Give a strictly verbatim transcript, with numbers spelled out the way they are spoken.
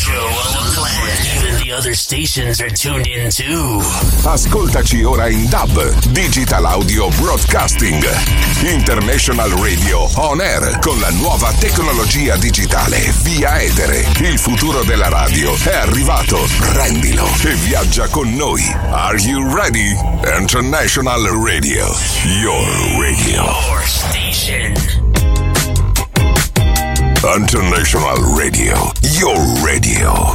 show on the planet. Even the other stations are tuned in too. Ascoltaci ora in D A B, Digital Audio Broadcasting. International Radio On Air con la nuova tecnologia digitale via etere. Il futuro della radio è arrivato. Prendilo e viaggia con noi. Are you ready? International Radio. Your radio. Your station. International Radio. Your radio.